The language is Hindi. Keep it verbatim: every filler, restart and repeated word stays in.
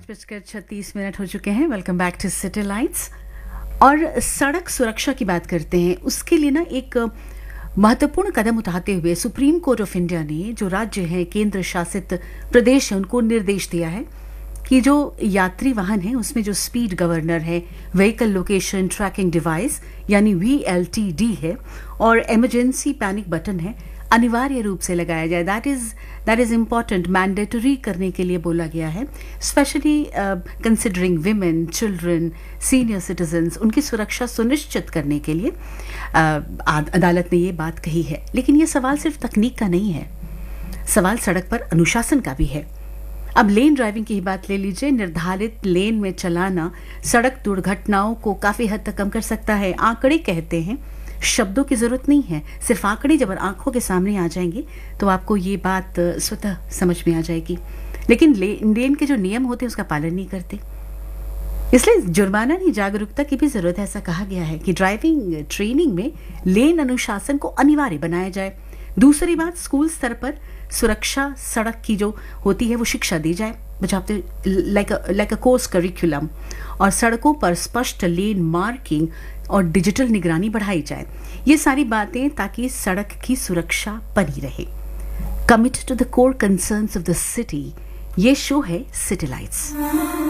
बजकर छत्तीस मिनट हो चुके हैं। Welcome back to city lights. और सड़क सुरक्षा की बात करते हैं, उसके लिए ना एक महत्वपूर्ण कदम उठाते हुए सुप्रीम कोर्ट ऑफ इंडिया ने जो राज्य है, केंद्र शासित प्रदेश है, उनको निर्देश दिया है कि जो यात्री वाहन है उसमें जो स्पीड गवर्नर है, व्हीकल लोकेशन ट्रैकिंग डिवाइस यानी वी एल टी डी है और इमरजेंसी पैनिक बटन है, अनिवार्य रूप से लगाया जाए। That is that is important, mandatory करने के लिए बोला गया है, specially considering women, children, senior citizens, उनकी सुरक्षा सुनिश्चित करने के लिए uh, अदालत ने ये बात कही है। लेकिन ये सवाल सिर्फ तकनीक का नहीं है, सवाल सड़क पर अनुशासन का भी है। अब लेन ड्राइविंग की ही बात ले लीजिए। निर्धारित लेन में चलाना सड़क दुर्घटनाओं को काफी हद तक कम कर सकता है। आंकड़े कहते हैं, शब्दों की जरूरत नहीं है, सिर्फ आंकड़े जब आंखों के सामने आ जाएंगे तो आपको ये बात स्वतः समझ में आ जाएगी। लेकिन लेन लेन के जो नियम होते हैं उसका पालन नहीं करते, इसलिए जुर्माना नहीं, जागरूकता की भी जरूरत है। ऐसा कहा गया है कि ड्राइविंग ट्रेनिंग में लेन अनुशासन को अनिवार्य बनाया जाए। दूसरी बात, स्कूल स्तर पर सुरक्षा सड़क की जो होती है वो शिक्षा दी जाए, बचाते like like a course curriculum, और सड़कों पर स्पष्ट लेन मार्किंग और डिजिटल निगरानी बढ़ाई जाए। ये सारी बातें ताकि सड़क की सुरक्षा बनी रहे। Committed to the core concerns of the city, ये शो है सिटी लाइट्स।